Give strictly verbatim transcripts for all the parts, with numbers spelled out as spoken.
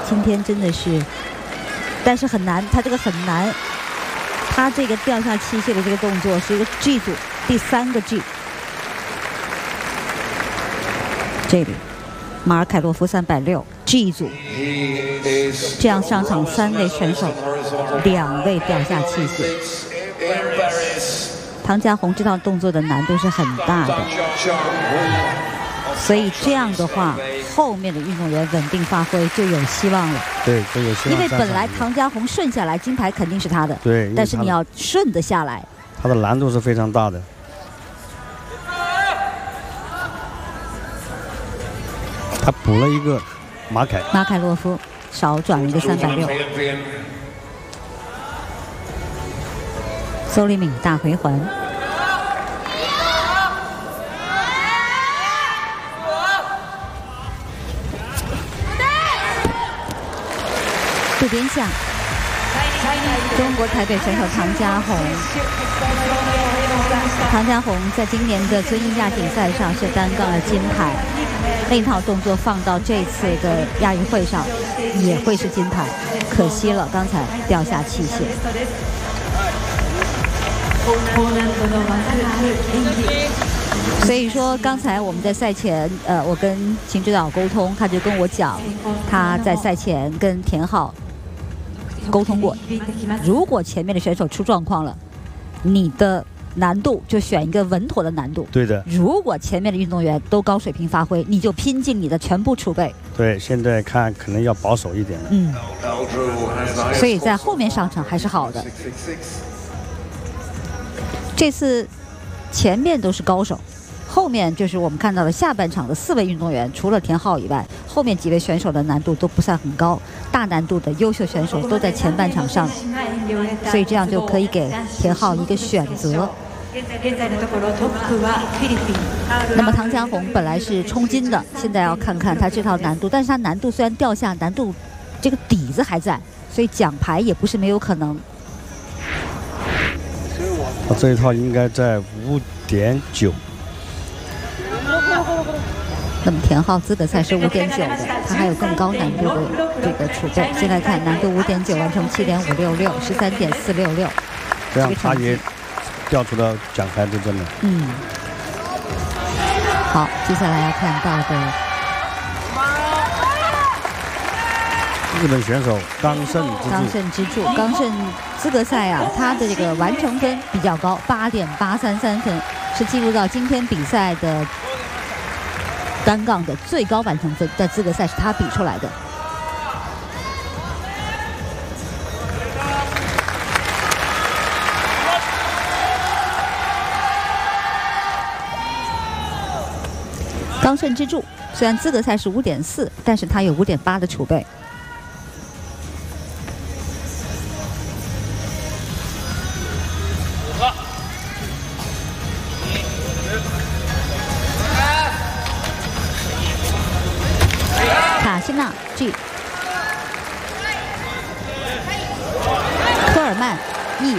今天真的是，但是很难，他这个很难，他这个掉下器械的这个动作是一个 G 组第三个 G。这里，马尔凯洛夫三百六 G 组，这样上场三位选手，两位掉下器械。唐家红这套动作的难度是很大的，所以这样的话，后面的运动员稳定发挥就有希望了。 对，就有希望。 因为本来唐家红顺下来，金牌肯定是他的。 对， 但是你要顺得下来， 他的难度是非常大的。他补了一个马凯， 马凯洛夫少转了一个三百六。邹黎敏大回环。渡边下，中国台北选手唐家红。唐家红在今年的遵义亚锦赛上是单杠的金牌，那套动作放到这次的亚运会上也会是金牌，可惜了，刚才掉下器械。所以说，刚才我们在赛前，呃，我跟秦指导沟通，他就跟我讲，他在赛前跟田浩沟通过，如果前面的选手出状况了，你的难度就选一个稳妥的难度。 对的。 如果前面的运动员都高水平发挥，你就拼尽你的全部储备。 对，现在看可能要保守一点了。 嗯。所以在后面上场还是好的。这次前面都是高手，后面就是我们看到的下半场的四位运动员，除了田浩以外，后面几位选手的难度都不算很高，大难度的优秀选手都在前半场上，所以这样就可以给田浩一个选择。那么唐家红本来是冲金的，现在要看看他这套难度，但是他难度虽然掉下，难度这个底子还在，所以奖牌也不是没有可能。 他这一套应该在五点九。 那么田浩资格赛是五点九的，他还有更高难度的这个储备。先来看难度五点九，完成七点五六六，十三点四六六， 这样他也掉出了奖牌之争了。 嗯。好，接下来要看到的日本选手冈胜之助。 冈胜之助，冈胜资格赛啊，他的这个完成分比较高，八点八三三分，是进入到今天比赛的单杠的最高完成分，在资格赛是他比出来的。冈胜之助虽然资格赛是五点四，但是他有五点八的储备。卡西纳 G， 科尔曼 E，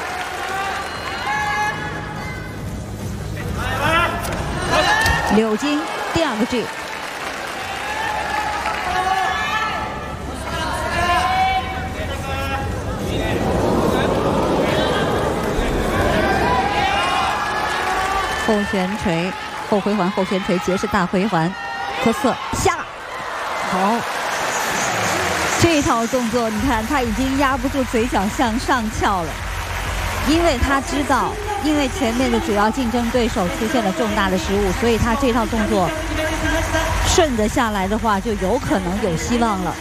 柳金第二个 G， 后旋锤后回环后旋锤结式大回环，科瑟下。好，这套动作你看他已经压不住嘴角向上翘了，因为他知道，因为前面的主要竞争对手出现了重大的失误，所以他这套动作顺着下来的话，就有可能有希望了。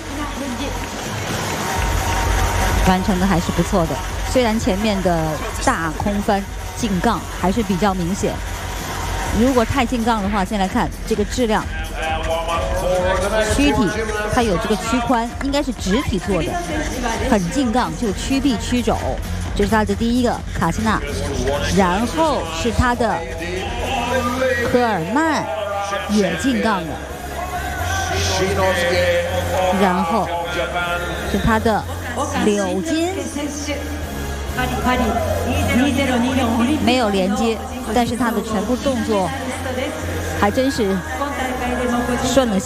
完成的还是不错的，虽然前面的大空翻进杠还是比较明显，如果太进杠的话，先来看这个质量。躯体它有这个躯宽，应该是直体做的，很进杠，就屈臂屈肘，这是他的第一个卡西纳，然后是他的科尔曼也进杠了，然后是他的柳金没有连接，但是他的全部动作还真是顺了。